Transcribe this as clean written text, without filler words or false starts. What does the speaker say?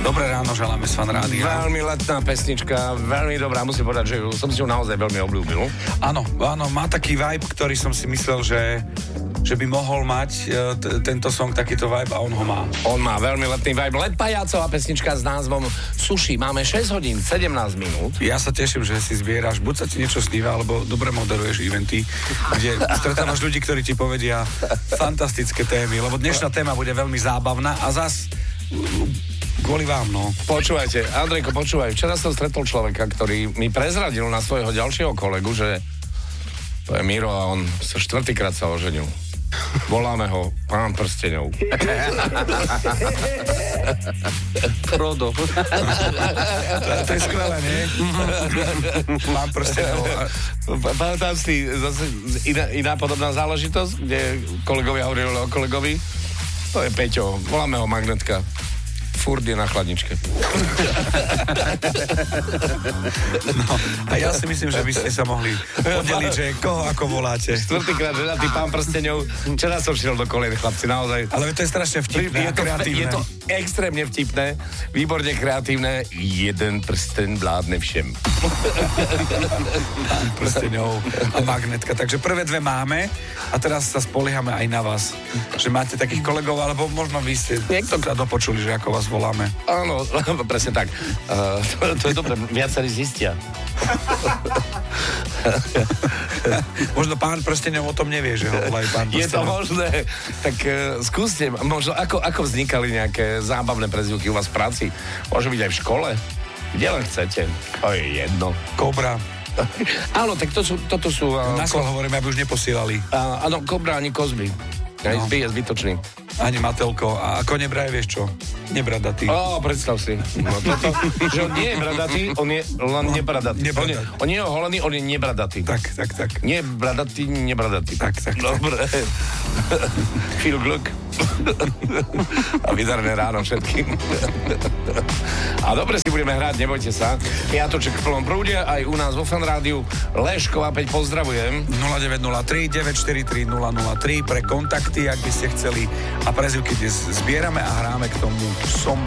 Dobré ráno, želáme z Fan Rádia. Veľmi letná pesnička, veľmi dobrá, musím povedať, že som si ju naozaj veľmi obľúbil. Áno, má taký vibe, ktorý som si myslel, že by mohol mať tento song takýto vibe a on ho má. On má veľmi letný vibe. Let Pajacová pesnička s názvom Sushi. Máme 6 hodín, 17 minút. Ja sa teším, že si zbieraš, buď sa ti niečo sníva, alebo dobre moderuješ eventy, kde stretávaš ľudí, ktorí ti povedia fantastické témy, lebo dnešná téma bude veľmi zábavná a zas kvôli vám, no. Počúvajte, Andrejko, počúvaj. Včera som stretol človeka, ktorý mi prezradil na svojho ďalšieho kolegu, že to je Miro a on sa 4-krát sa oženil. Voláme ho Pán prsteňov. Frodo. To je skvelé, nie? Pán prsteňov. Pamätám si zase iná podobná záležitosť, kde kolegovia hovorili o kolegovi. To je Peťo, voláme ho Magnetka. Furt je na chladničke. No, a ja si myslím, že by ste sa mohli podeliť, že koho ako voláte. 4-krát ženatý Pán prsteňov. Včera som šiel do kolien, chlapci, naozaj. Ale to je strašne vtipné a kreatívne. Je to extrémne vtipné, výborne kreatívne. Jeden prsteň vládne všem. Pán prsteňov a Magnetka. Takže prvé dve máme a teraz sa spoliehame aj na vás. Že máte takých kolegov, alebo možno vy ste sa dopočuli, že ako vás voláme. Áno, presne tak. To je dobré, viacerí zistia. Možno Pán prsteňov o tom nevie, že ho volajú Pán prsteňov. Je to možné. Tak skúste, možno ako vznikali nejaké zábavné prezývky u vás v práci? Môže byť aj v škole? Kde len chcete. To je jedno. Kobra. Áno, tak toto sú... Na slovo hovorím, aby už neposielali. Áno, Kobra ani Kozby. No. Je zbytočný. Ani Matelko. A ako nebraj, vieš čo? Nebradatý. Predstav si. No, že on nie je bradatý, on je len nebradatý. On nie je oholený, on je nebradatý. Tak. Nie bradatý, nebradatý. Tak. Dobre. Feel gluk. A vydarné ráno všetkým. A dobre si budeme hrať, nebojte sa. Piatoček v plnom prúde, aj u nás vo Fan Rádiu. Leško, opäť pozdravujem. 0903 943 003 pre kontakty, ak by ste chceli. A prezivky dnes zbierame a hráme k tomu Som